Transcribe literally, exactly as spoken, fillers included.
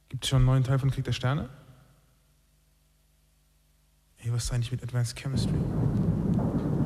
Gibt es schon einen neuen Teil von Krieg der Sterne? Ey, was ist eigentlich mit Advanced Chemistry?